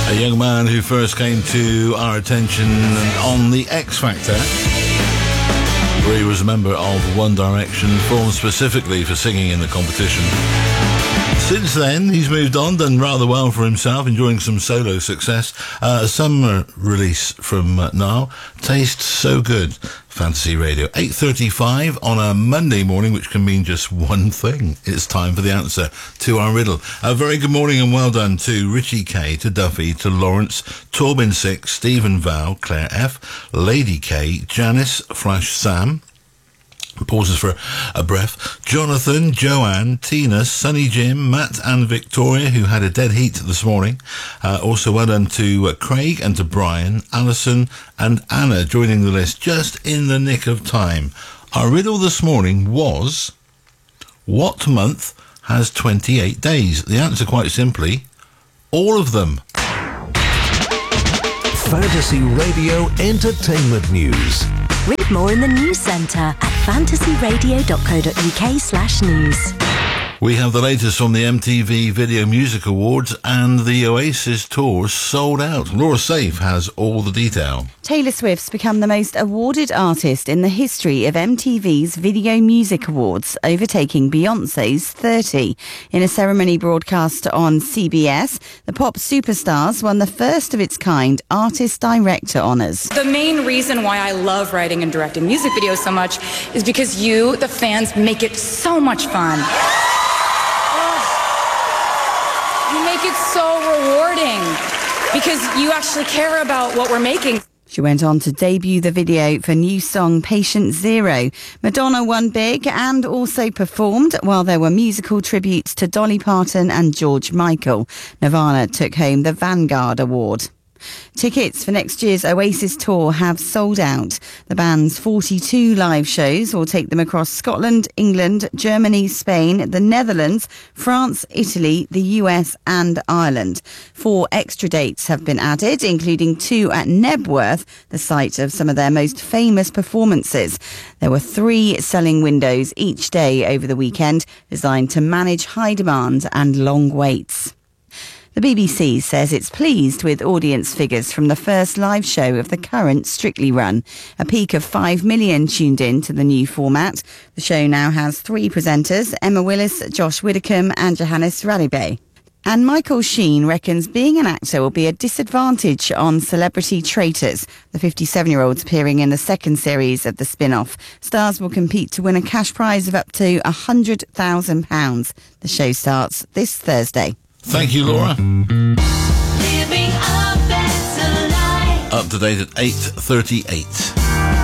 A young man who first came to our attention on The X Factor, where he was a member of One Direction, formed specifically for singing in the competition. Since then, he's moved on, done rather well for himself, enjoying some solo success. A summer release from Now, Tastes So Good. Fantasy Radio, 8:35 on a Monday morning, which can mean just one thing. It's time for the answer to our riddle. A very good morning and well done to Richie K, to Duffy, to Lawrence, Torben 6, Stephen Val, Claire F, Lady K, Janice, Flash Sam, pauses for a breath, Jonathan, Joanne, Tina, Sunny Jim, Matt and Victoria, who had a dead heat this morning. Also well done to Craig and to Brian, Alison and Anna, joining the list just in the nick of time. Our riddle this morning was, what month has 28 days? The answer, quite simply, all of them. Fantasy Radio Entertainment News. Read more in the News Centre at fantasyradio.co.uk/news. We have the latest from the MTV Video Music Awards, and the Oasis tour sold out. Laura Safe has all the detail. Taylor Swift's become the most awarded artist in the history of MTV's Video Music Awards, overtaking Beyoncé's 30. In a ceremony broadcast on CBS, the pop superstars won the first of its kind Artist Director honours. The main reason why I love writing and directing music videos so much is because you, the fans, make it so much fun. You make it so rewarding because you actually care about what we're making. She went on to debut the video for new song Patient Zero. Madonna won big and also performed, while there were musical tributes to Dolly Parton and George Michael. Nirvana took home the Vanguard Award. Tickets for next year's Oasis tour have sold out. The band's 42 live shows will take them across Scotland, England, Germany, Spain, the Netherlands, France, Italy, the US and Ireland. 4 extra dates have been added, including 2 at Nebworth, the site of some of their most famous performances. There were 3 selling windows each day over the weekend, designed to manage high demand and long waits. The BBC says it's pleased with audience figures from the first live show of the current Strictly run. A peak of 5 million tuned in to the new format. The show now has 3 presenters, Emma Willis, Josh Widdicombe and Johannes Radebe. And Michael Sheen reckons being an actor will be a disadvantage on Celebrity Traitors. The 57-year-old's appearing in the second series of the spin-off. Stars will compete to win a cash prize of up to £100,000. The show starts this Thursday. Thank you, Laura. Living a better life. Up to date at 8:38.